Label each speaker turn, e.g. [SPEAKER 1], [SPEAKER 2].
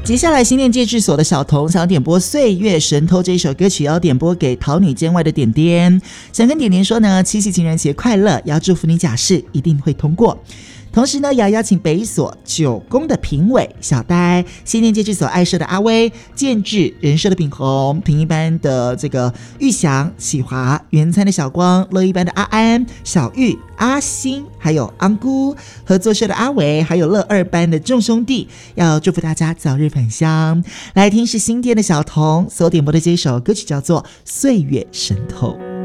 [SPEAKER 1] 接下来新店戒治所的小童想点播《岁月神偷》这一首歌曲，要点播给桃女监外的点点，想跟点点说呢，七夕情人节快乐，也要祝福你假释一定会通过。同时呢，也要邀请北所9公的评委小呆、新店戒治所爱社的阿威、建制人社的炳宏、评议班的这个玉祥、启华、原餐的小光、乐一班的阿安、小玉、阿星，还有安姑，合作社的阿伟，还有乐2班的众兄弟，要祝福大家早日返乡。来听是新店的小童所点播的这一首歌曲，叫做《岁月神偷》。